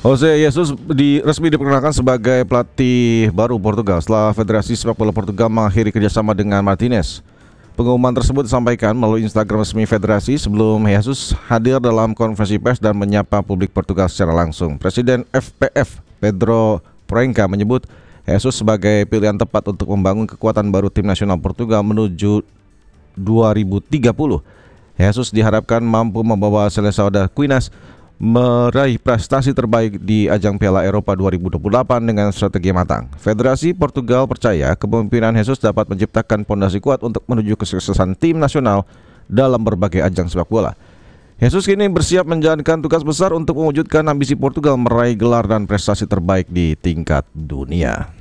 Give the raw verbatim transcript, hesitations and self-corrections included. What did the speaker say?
Jose Jesus di, resmi diperkenalkan sebagai pelatih baru Portugal setelah Federasi Sepak Bola Portugal mengakhiri kerjasama dengan Martinez. Pengumuman tersebut disampaikan melalui Instagram resmi Federasi sebelum Jesus hadir dalam konferensi pers dan menyapa publik Portugal secara langsung. Presiden F P F Pedro Proença menyebut Jesus sebagai pilihan tepat untuk membangun kekuatan baru tim nasional Portugal menuju dua ribu tiga puluh. Jesus diharapkan mampu membawa Seleção da Quinas meraih prestasi terbaik di ajang Piala Eropa dua ribu dua puluh delapan dengan strategi matang. Federasi Portugal percaya kepemimpinan Jesus dapat menciptakan fondasi kuat untuk menuju kesuksesan tim nasional dalam berbagai ajang sepak bola. Jesus kini bersiap menjalankan tugas besar untuk mewujudkan ambisi Portugal meraih gelar dan prestasi terbaik di tingkat dunia.